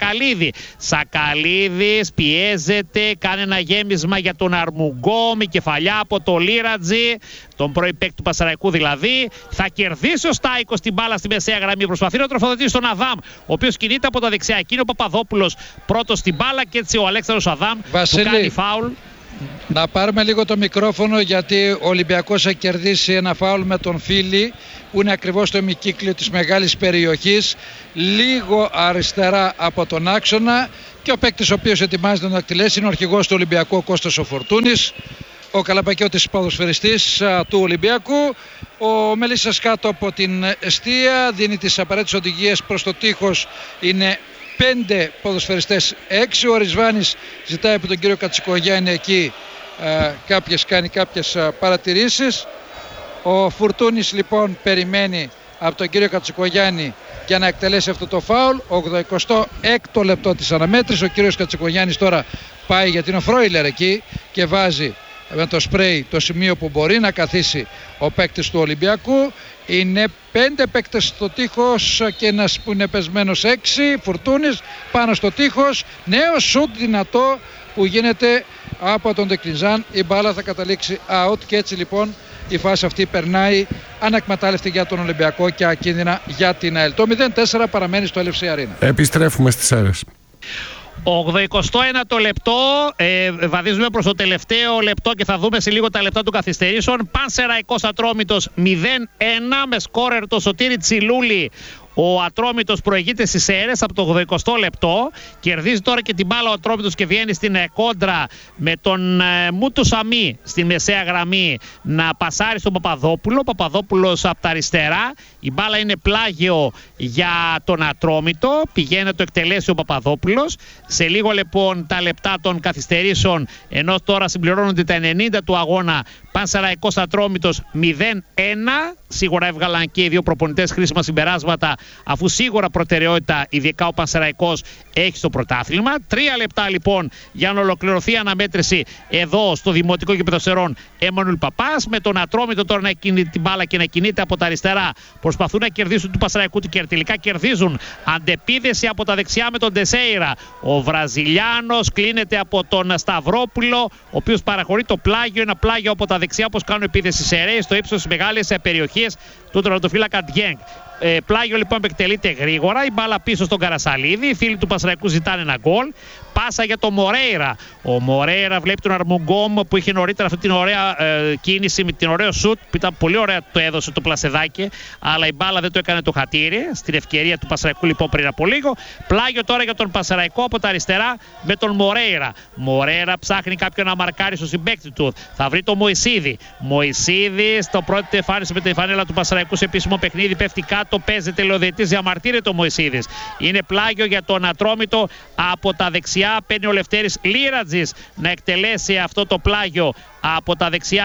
Σακαλίδης πιέζεται, κάνει ένα γέμισμα για τον Αρμουγκόμ, η κεφαλιά από το Λίρατζι, τον πρώην παίκτη του Πασαραϊκού δηλαδή. Θα κερδίσει ο Στάικος την μπάλα στη μεσαία γραμμή. Προσπαθεί να τροφοδοτήσει τον Αδάμ, ο οποίος κινείται από τα δεξιά. Εκείνο ο Παπαδόπουλος πρώτος στην μπάλα και έτσι ο Αλέξανδρος Αδάμ του κάνει φάουλ. Να πάρουμε λίγο το μικρόφωνο, γιατί ο Ολυμπιακός έχει κερδίσει ένα φάουλ με τον Φίλη, που είναι ακριβώς στο ημικύκλιο της μεγάλης περιοχής, λίγο αριστερά από τον άξονα, και ο παίκτης ο οποίος ετοιμάζεται να εκτελέσει είναι ο αρχηγός του Ολυμπιακού, ο Κώστας ο Φορτούνης, ο Καλαπακιώτης ποδοσφαιριστής του Ολυμπιακού. Ο Μελισσας κάτω από την εστία δίνει τις απαραίτητες οδηγίες προς το τείχος. Είναι 5 ποδοσφαιριστές, 6. Ο Ρισβάνης ζητάει από τον κύριο Κατσικογιάννη εκεί, κάνει κάποιες παρατηρήσεις. Ο Φουρτούνης λοιπόν περιμένει από τον κύριο Κατσικογιάννη για να εκτελέσει αυτό το φάουλ. 86ο λεπτό της αναμέτρησης. Ο κύριος Κατσικογιάννης τώρα πάει, γιατί είναι ο Φρόιλερ εκεί, και βάζει με το σπρέι το σημείο που μπορεί να καθίσει ο παίκτης του Ολυμπιακού. Είναι 5 παίκτες στο τείχος και ένας που είναι πεσμένος 6. Φουρτούνης πάνω στο τείχος. Νέο σουτ δυνατό που γίνεται από τον Τεκλιζάν. Η μπάλα θα καταλήξει out και έτσι λοιπόν η φάση αυτή περνάει ανακμετάλλευτη για τον Ολυμπιακό και ακίνδυνα για την ΑΕΛ. Το 0-4 παραμένει στο LFC Arena. Επιστρέφουμε στις ΣΕΡΕΣ. 81ο λεπτό, βαδίζουμε προς το τελευταίο λεπτό και θα δούμε σε λίγο τα λεπτά του καθυστερήσεων. Πανσεραϊκός Ατρόμητος 0-1 με σκόρερ το Σωτήρη Τσιλούλη. Ο Ατρόμητος προηγείται στις ΣΕΡΕΣ από το 80ο λεπτό. Κερδίζει τώρα και την μπάλα ο Ατρόμητος και βγαίνει στην κόντρα με τον Μούτου Σαμί στη μεσαία γραμμή να πασάρει στον Παπαδόπουλο. Ο Παπαδόπουλος από τα αριστερά. Η μπάλα είναι πλάγιο για τον Ατρόμητο. Πηγαίνει να το εκτελέσει ο Παπαδόπουλος. Σε λίγο λοιπόν τα λεπτά των καθυστερήσεων, ενώ τώρα συμπληρώνονται τα 90 του αγώνα, Πανσεραϊκός Ατρόμητος 0-1. Σίγουρα έβγαλαν και οι δύο προπονητές χρήσιμα συμπεράσματα, αφού σίγουρα προτεραιότητα ειδικά ο Πανσεραϊκός έχει στο πρωτάθλημα. 3 λεπτά λοιπόν για να ολοκληρωθεί η αναμέτρηση εδώ στο Δημοτικό Γήπεδο Σερών Εμμανουήλ Παπάς, με τον Ατρόμητο τώρα να κινείται την μπάλα και να κινείται από τα αριστερά. Προσπαθούν να κερδίσουν του Πανσεραϊκού και τελικά κερδίζουν. Αντεπίδεση από τα δεξιά με τον Τεσέιρα. Ο Βραζιλιάνος κλείνεται από τον Σταυρόπουλο, ο οποίος παραχωρεί το πλάγιο. Ένα πλάγιο από τα δεξιά, όπως κάνουν επίθεση σε ρέι στο ύψος της μεγάλης περιοχής του τερματοφύλακα Ντιέγκ. Πλάγιο λοιπόν επεκτελείται γρήγορα. Η μπάλα πίσω στον Καρασαλίδη. Οι φίλοι του Πανσεραϊκού ζητάνε ένα γκολ. Πάσα για τον Μορέιρα. Ο Μορέιρα βλέπει τον Αρμουγκόμ που είχε νωρίτερα αυτή την ωραία κίνηση με την ωραίο σουτ που ήταν πολύ ωραία, το έδωσε το πλασεδάκι, αλλά η μπάλα δεν το έκανε το χατήρι. Στην ευκαιρία του Πανσεραϊκού λοιπόν πριν από λίγο. Πλάγιο τώρα για τον Πανσεραϊκό από τα αριστερά με τον Μορέιρα. Μορέιρα ψάχνει κάποιον να μαρκάρει στο συμπαίκτη του. Θα βρει τον Μωυσίδη. Μωυσίδη στο πρώτο εμφάνιση με την φανέλα του Πανσεραϊκού σε επίσημο παιχνίδι. Πέφτει κάτω, παίζεται λεωδιετής, διαμαρτύρεται ο Μωυσίδης. Είναι πλάγιο για τον Ατρόμητο από τα δεξιά. Παίρνει ο Λευτέρης Λίρατζης να εκτελέσει αυτό το πλάγιο από τα δεξιά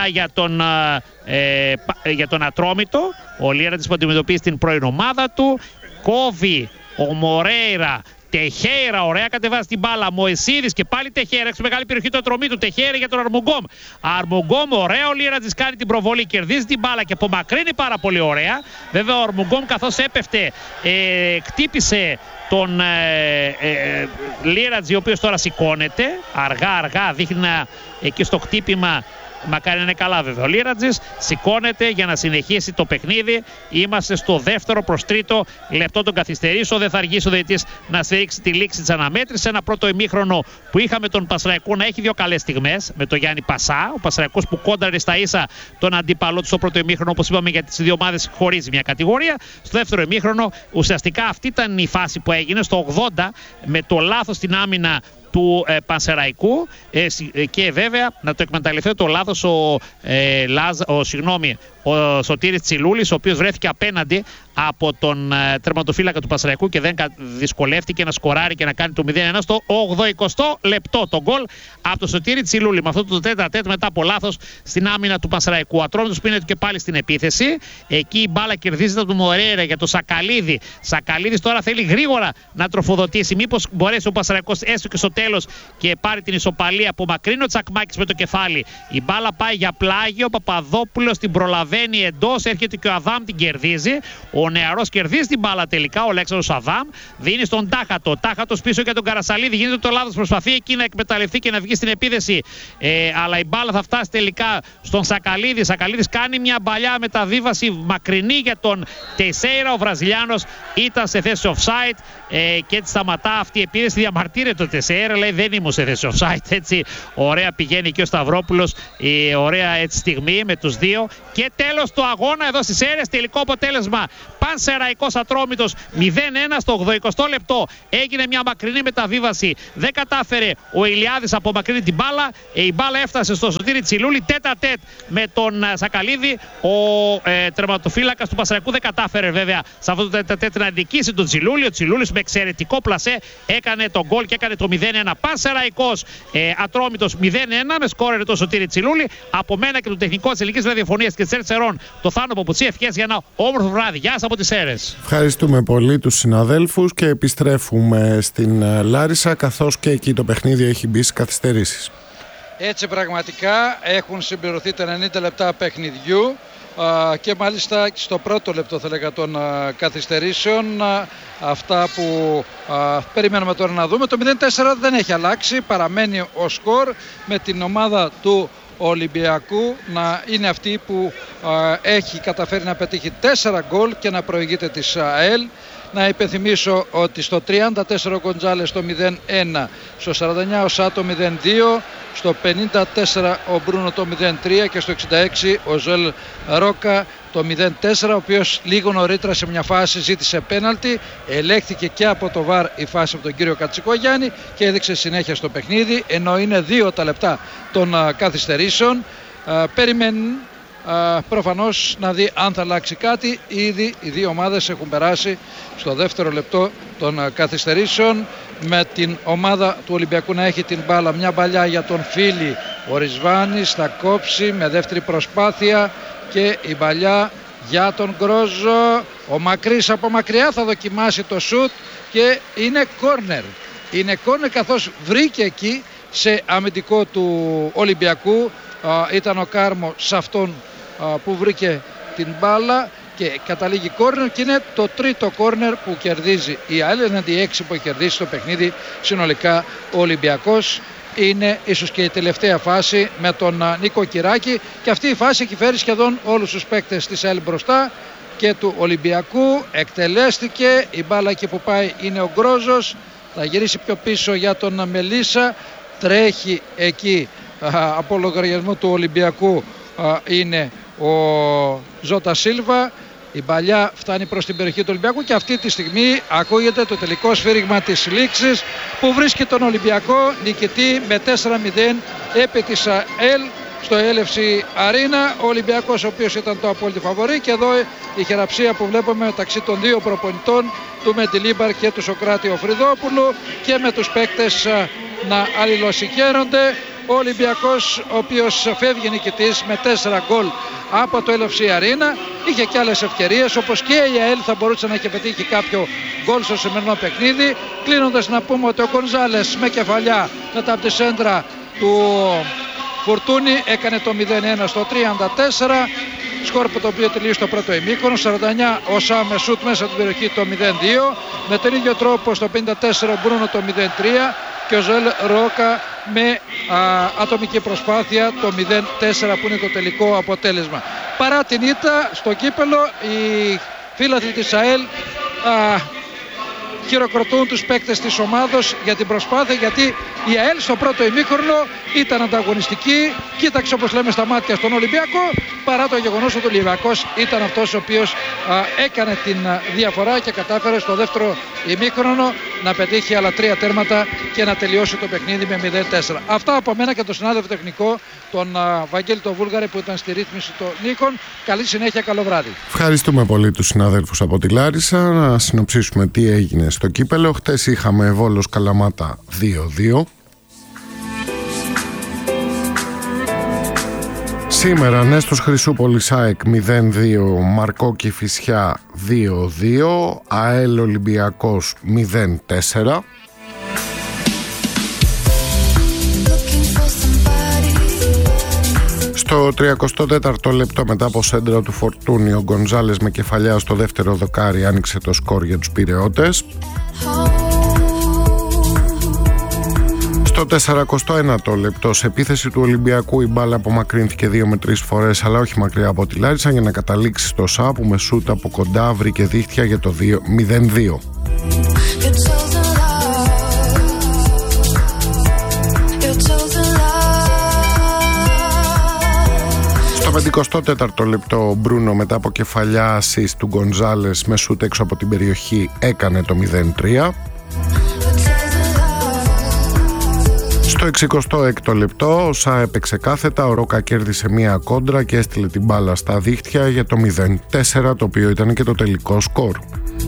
για τον Ατρόμητο. Ο Λίρατζης που αντιμετωπίζει την πρώην ομάδα του. Κόβει ο Μορέιρα. Τεχέιρα, ωραία, κατεβάζει την μπάλα. Μωυσίδης και πάλι Τεχέιρα, έξω μεγάλη περιοχή του Ατρομήτου. Τεχέιρα για τον Αρμουγκόμ. Αρμουγκόμ, ωραία, ο Λίρατζης κάνει την προβολή, κερδίζει την μπάλα και απομακρύνει πάρα πολύ ωραία. Βέβαια, ο Αρμουγκόμ καθώς έπεφτε, χτύπησε τον Λίρατζη, ο οποίος τώρα σηκώνεται. Αργά, δείχνει εκεί στο χτύπημα. Μακάρι να είναι καλά βέβαια. Ο Λίρατζης σηκώνεται για να συνεχίσει το παιχνίδι. Είμαστε στο δεύτερο προς τρίτο λεπτό των καθυστερήσεων. Δεν θα αργήσει ο διαιτητής να στηρίξει τη λήξη της αναμέτρησης. Ένα πρώτο ημίχρονο που είχαμε τον Πανσεραϊκό να έχει δύο καλές στιγμές με τον Γιάννη Πασά. Ο Πανσεραϊκός που κόνταρε στα ίσα τον αντίπαλό του στο πρώτο ημίχρονο, όπως είπαμε, για τις δύο ομάδες χωρίζει μια κατηγορία. Στο δεύτερο ημίχρονο ουσιαστικά αυτή ήταν η φάση που έγινε στο 80 με το λάθος στην άμυνα του Πανσεραϊκού και βέβαια να το εκμεταλλευτεί το λάθος ο Σωτήρης Τσιλούλης, ο οποίος βρέθηκε απέναντι από τον τερματοφύλακα του Πανσεραϊκού και δεν δυσκολεύτηκε να σκοράρει και να κάνει το 0-1 στο 80ο λεπτό. Το γκολ από τον Σωτήρη Τσιλούλη με αυτό το τέτα-τέτ μετά από λάθος στην άμυνα του Πανσεραϊκού. Ο Ατρόμητος πίνεται και πάλι στην επίθεση. Εκεί η μπάλα κερδίζεται από τον Μορέιρα για τον Σακαλίδη. Σακαλίδης τώρα θέλει γρήγορα να τροφοδοτήσει. Μήπως μπορέσει ο Πανσεραϊκός έστω και στο τέλος και πάρει την ισοπαλία. Απομακρύνει ο Τσακμάκης με το κεφάλι. Η μπάλα πάει για πλάγιο. Ο Παπαδόπουλος την προλαβαίνει ανεβαίνει εντός, έρχεται και ο Αδάμ την κερδίζει. Ο νεαρός κερδίζει την μπάλα τελικά, ο Αλέξανδρος Αδάμ. Δίνει στον Τάχατο. Τάχατος πίσω για τον Καρασαλίδη. Γίνεται το λάθος. Προσπαθεί εκεί να εκμεταλλευτεί και να βγει στην επίδεση. Αλλά η μπάλα θα φτάσει τελικά στον Σακαλίδη. Σακαλίδης κάνει μια μπαλιά μεταβίβαση μακρινή για τον Τεσέιρα. Ο Βραζιλιάνος ήταν σε θέση offside και έτσι σταματά αυτή η επίδεση. Διαμαρτύρεται το Τεσέιρα. Λέει δεν ήμουν σε θέση offside. Έτσι ωραία πηγαίνει και ο Σταυρόπουλος. Ωραία έτσι στιγμή με τους δύο. Και τέλος του αγώνα εδώ στις Σέρρες. Τελικό αποτέλεσμα. Πανσεραϊκός Ατρόμητος 0-1 στο 80 λεπτό. Έγινε μια μακρινή μεταβίβαση. Δεν κατάφερε ο Ηλιάδης από μακρινή την μπάλα. Η μπάλα έφτασε στο Σωτήρη Τσιλούλη. Τέτα-τέτ με τον Σακαλίδη. Ο τερματοφύλακας του Πανσεραϊκού δεν κατάφερε βέβαια σε αυτό το τέτα-τέτ να νικήσει τον Τσιλούλη. Ο Τσιλούλης με εξαιρετικό πλασέ έκανε τον γκολ και έκανε το 0-1. Πανσεραϊκός Ατρόμητος 0-1 με σκόρερ το Σωτήρη Τσιλούλη. Από μένα και το τεχνικό της ελληνικής ραδιοφωνίας και της Σέρτσερών, το Θάνο Παπουτσί, ευχές για ένα όμορφο βράδυ. Γεια σας από τις Σέρρες. Ευχαριστούμε πολύ τους συναδέλφους και επιστρέφουμε στην Λάρισα, καθώς και εκεί το παιχνίδι έχει μπει στις καθυστερήσεις. Έτσι πραγματικά έχουν συμπληρωθεί τα 90 λεπτά παιχνιδιού και μάλιστα στο πρώτο λεπτό θα λέγα των καθυστερήσεων. Αυτά που περιμένουμε τώρα να δούμε. Το 0-4 δεν έχει αλλάξει, παραμένει ο σκορ με την ομάδα του Ολυμπιακού να είναι αυτή που έχει καταφέρει να πετύχει 4 γκολ και να προηγείται της ΑΕΛ. Να υπενθυμίσω ότι στο 34 ο Γκοντζάλες το 0-1, στο 49 ο Σάτο 0-2, στο 54 ο Μπρούνο το 0-3 και στο 66 ο Ζωέλ Ρόκα το 0-4, ο οποίος λίγο νωρίτερα σε μια φάση ζήτησε πέναλτι, ελέγχθηκε και από το ΒΑΡ η φάση από τον κύριο Κατσικογιάννη και έδειξε συνέχεια στο παιχνίδι, ενώ είναι 2 τα λεπτά των καθυστερήσεων. Περιμένουν προφανώς να δει αν θα αλλάξει κάτι. Ήδη οι δύο ομάδες έχουν περάσει στο δεύτερο λεπτό των καθυστερήσεων, με την ομάδα του Ολυμπιακού να έχει την μπάλα, μια μπαλιά για τον Φίλη. Ο Ρισβάνης θα κόψει με δεύτερη προσπάθεια και η μπαλιά για τον Γκρόζο. Ο Μακρύς από μακριά θα δοκιμάσει το σουτ και είναι κόρνερ. Είναι κόρνερ καθώς βρήκε εκεί σε αμυντικό του Ολυμπιακού. Ήταν ο Κάρμο σε αυτόν που βρήκε την μπάλα και καταλήγει κόρνερ και είναι το τρίτο κόρνερ που κερδίζει η ΑΕΛ, εναντί 6 που έχει κερδίσει το παιχνίδι συνολικά ο Ολυμπιακός. Είναι ίσως και η τελευταία φάση με τον Νίκο Κυράκη και αυτή η φάση έχει φέρει σχεδόν όλους τους παίκτες της ΑΕΛ μπροστά και του Ολυμπιακού. Εκτελέστηκε, η μπάλα εκεί που πάει είναι ο Γκρόζος, θα γυρίσει πιο πίσω για τον Μελίσσα, τρέχει εκεί από λογαριασμό του Ολυμπιακού είναι ο Ζώτα Σίλβα. Η μπαλιά φτάνει προς την περιοχή του Ολυμπιακού και αυτή τη στιγμή ακούγεται το τελικό σφύριγμα της λήξης που βρίσκει τον Ολυμπιακό νικητή με 4-0 επί της ΑΕΛ στο LFC Arena. Ο Ολυμπιακός, ο οποίος ήταν το απόλυτο φαβορί, και εδώ η χειραψία που βλέπουμε μεταξύ των δύο προπονητών, του Μεντιλίμπαρ και του Σοκράτη Οφριδόπουλου, και με τους παίκτες να αλληλοσυγχαίρονται. Ο Ολυμπιακός, ο οποίος φεύγει νικητής με 4 γκολ από το LFC Arena, είχε και άλλες ευκαιρίες, όπως και η ΑΕΛ θα μπορούσε να έχει πετύχει κάποιο γκολ στο σημερινό παιχνίδι. Κλείνοντας να πούμε ότι ο Γκονζάλες με κεφαλιά μετά από τη σέντρα του Φορτούνη έκανε το 0-1 στο 34, σκορ που το οποίο τελείωσε το πρώτο ημίχρονο. 49 ο Σά με σουτ μέσα από την περιοχή το 0-2, με τον ίδιο τρόπο στο 54 ο Μπρούνο το 0-3 και ο Ζωέλ Ρόκα με ατομική προσπάθεια το 0-4 που είναι το τελικό αποτέλεσμα. Παρά την ήττα στο κύπελο, οι φίλαθλοι της ΑΕΛ χειροκροτούν τους παίκτες της ομάδος για την προσπάθεια, γιατί η ΑΕΛ στο πρώτο ημίχρονο ήταν ανταγωνιστική, κοίταξε όπως λέμε στα μάτια στον Ολυμπιακό, παρά το γεγονός ότι ο Ολυμπιακός ήταν αυτός ο οποίος έκανε την διαφορά και κατάφερε στο δεύτερο ημίχρονο να πετύχει άλλα 3 τέρματα και να τελειώσει το παιχνίδι με 0-4. Αυτά από μένα και τον συνάδελφο τεχνικό, τον Βαγγέλη τον Βούλγαρη, που ήταν στη ρύθμιση των Νίκων. Καλή συνέχεια, καλό βράδυ. Ευχαριστούμε πολύ τους συναδέλφους από τη Λάρισα. Να συνοψίσουμε τι έγινε στο κύπελο. Χτες είχαμε Βόλος Καλαμάτα 2-2. Σήμερα Νέστος Χρυσούπολης ΑΕΚ 0-2, Μαρκό Κηφισιά 2-2, ΑΕΛ Ολυμπιακός 0-4. Στο Στο 34ο λεπτό μετά από σέντρα του Φορτούνη, ο Γκονζάλες με κεφαλιά στο δεύτερο δοκάρι άνοιξε το σκορ για τους Πειραιώτες. Στο 41ο λεπτό σε επίθεση του Ολυμπιακού η μπάλα απομακρύνθηκε 2 με 3 φορές, αλλά όχι μακριά από τη Λάρισα, για να καταλήξει στο ΣΑ που με σούτ από κοντά βρήκε δίχτυα για το 0-2. Στο 54ο λεπτό ο Μπρούνο μετά από κεφαλιά assist του Γκονζάλες με σούτ έξω από την περιοχή έκανε το 0-3. Στο 66ο λεπτό ο ΣΑ έπαιξε κάθετα, ο Ρόκα κέρδισε μία κόντρα και έστειλε την μπάλα στα δίχτυα για το 0-4, το οποίο ήταν και το τελικό σκορ.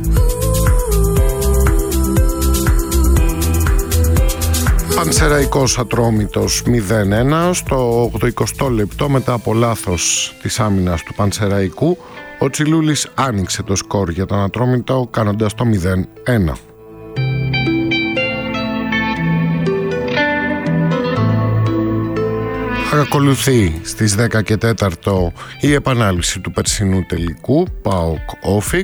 Πανσεραϊκός Ατρόμητος 0-1. Στο 80ο λεπτό μετά από λάθος της άμυνας του Πανσεραϊκού, ο Τσιλούλης άνοιξε το σκορ για τον Ατρόμητο κάνοντας το 0-1. Ακολουθεί στις 10 και 4 η επανάληψη του περσινού τελικού ΠΑΟΚ Όφι,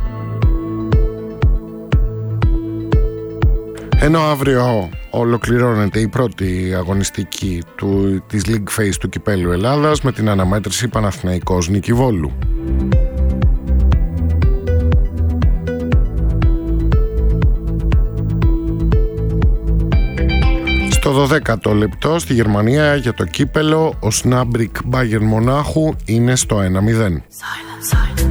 ενώ αύριο ολοκληρώνεται η πρώτη αγωνιστική της League Phase του Κυπέλλου Ελλάδας με την αναμέτρηση Παναθηναϊκός Νικηβόλου. Στο 12ο λεπτό στη Γερμανία για το κύπελο ο Σνάμπρικ Μπάγερν Μονάχου είναι στο 1-0.